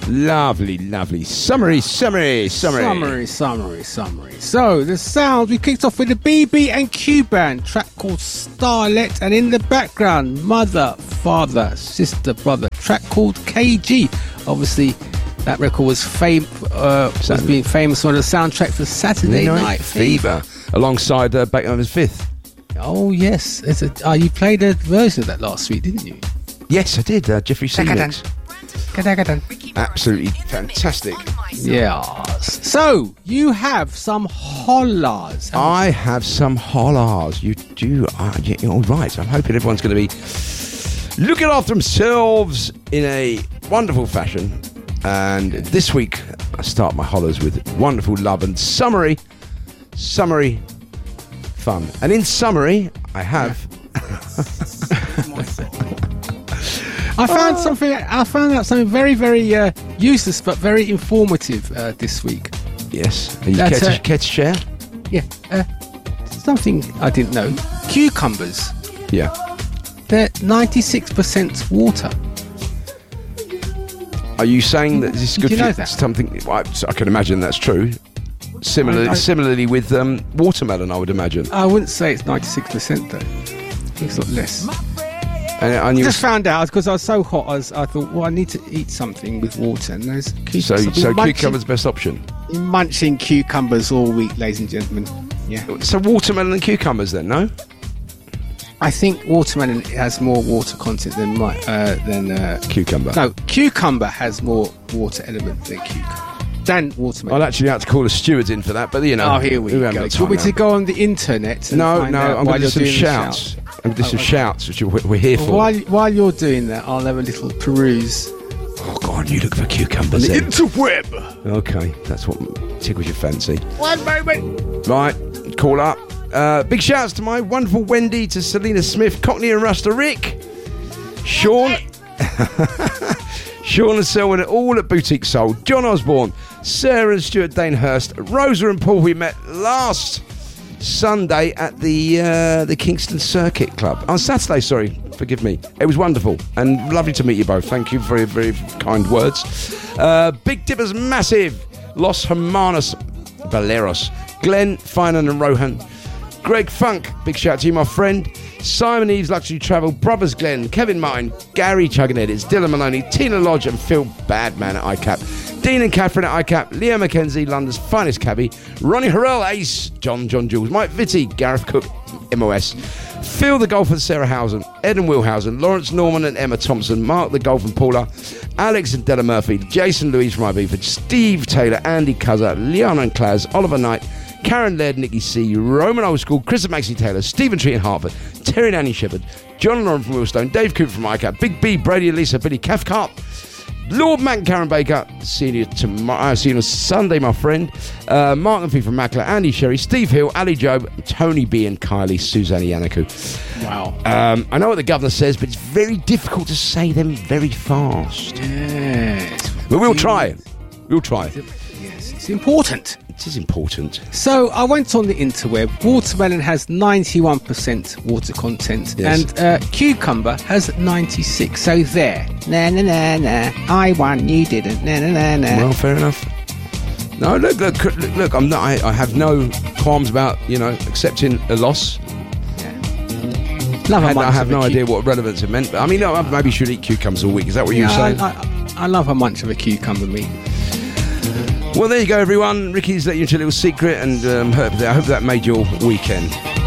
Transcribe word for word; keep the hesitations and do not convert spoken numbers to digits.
Lovely, lovely. Summary, summary, summary. Summary, summary, summary. So, the sounds, we kicked off with the B B and Q Band, track called Starlet, and in the background, Mother, Father, Sister, Brother, track called K G. Obviously, that record was fame, uh, was being famous on the soundtrack for Saturday Night, Night Fever. Fever. Alongside uh, Beethoven's Fifth. Oh, yes. It's a, uh, you played a version of that last week, didn't you? Yes, I did. Uh, Jeffrey Seelix. Absolutely fantastic. Yeah. So, you have some hollers. I have some hollers. You do. Uh, yeah, all right. I'm hoping everyone's going to be looking after themselves in a wonderful fashion. And this week, I start my hollers with wonderful love and summary. Summary fun. And in summary, I have... I found oh. something. I found out something very, very uh, useless but very informative uh, this week. Yes. Are you care to, uh, care to share? Yeah. Uh, something I didn't know. Cucumbers. Yeah. They're ninety-six percent water. Are you saying that this is good Did you for know that? something? I, I can imagine that's true. Similarly, I, I, similarly with um, watermelon, I would imagine. I wouldn't say it's ninety-six percent though. I think it's a lot less. And, and I just found out because I was so hot. I, was, I thought, well, I need to eat something with water. And there's cucumbers. So, so cucumber's best option. Munching cucumbers all week, ladies and gentlemen. Yeah. So watermelon and cucumbers, then, no? I think watermelon has more water content than my, uh, than uh, cucumber. No, cucumber has more water element than cucumber. Than watermelon. I'll actually have to call the stewards in for that, but you know. Oh, here we, we go. Do you want me to go on the internet? And no, find no. out I'm going to do some shouts. shouts. I'm going to do oh, some okay. shouts, which we're here well, for. While while you're doing that, I'll have a little peruse. Oh God, you look for cucumbers. On the then. interweb. Okay, that's what tickles your fancy. One moment. Right, call up. Uh, big shouts to my wonderful Wendy, to Selena Smith, Cockney and Rasta Rick, Sean, Sean and Selwyn, all at Boutique Soul, John Osborne, Sarah and Stuart Danehurst, Rosa and Paul we met last Sunday at the uh, the Kingston Circuit Club. On Saturday, sorry, forgive me. It was wonderful and lovely to meet you both. Thank you, very, very kind words. Uh, Big Dippers Massive, Los Hermanos Valeros, Glenn, Finan and Rohan, Greg Funk, big shout out to you, my friend. Simon Eves, Luxury Travel, Brothers Glenn, Kevin Martin, Gary Chuggin Edits, Dylan Maloney, Tina Lodge and Phil Badman at I C A P, Dean and Catherine at I C A P, Leo McKenzie, London's finest cabbie, Ronnie Harrell, Ace, John John Jules, Mike Vitti, Gareth Cook, M O S, Phil the Golf and Sarah Housen, Ed and Wilhausen, Lawrence Norman and Emma Thompson, Mark the Golf and Paula, Alex and Della Murphy, Jason Louise from Ibiza, Steve Taylor, Andy Cuzzer, Leon and Claz, Oliver Knight, Karen Laird, Nikki C, Roman Old School, Chris and Maxie Taylor, Stephen Tree in Hartford, Terry and Annie Shepherd, John and Lauren from Willstone, Dave Cooper from I C A P, Big B, Brady and Lisa, Billy Cathcart, Lord Mac and Karen Baker, seeing you tomorrow, seeing you Sunday, my friend, uh, Mark and Fee from Mackler, Andy Sherry, Steve Hill, Ali Job, Tony B and Kylie, Suzanne Yanaku. Wow. Um, I know what the governor says, but it's very difficult to say them very fast. Yes. But we'll try. We'll try. Yes, it's important. It is important. So I went on the interweb. Watermelon has ninety-one percent water content, yes. and uh, cucumber has ninety-six. So there, na na na na. I won, you didn't. Na na na na. Well, fair enough. No, look, look, look. look I'm not. I, I have no qualms about you know accepting a loss. Yeah. Love I, a I have no cu- idea what relevance it meant. But I mean, no, maybe you should eat cucumbers all week. Is that what you yeah, were saying? I, I, I love a munch of a cucumber meat. Well, there you go, everyone. Ricky's let you into a little secret, and um, I hope that made your weekend.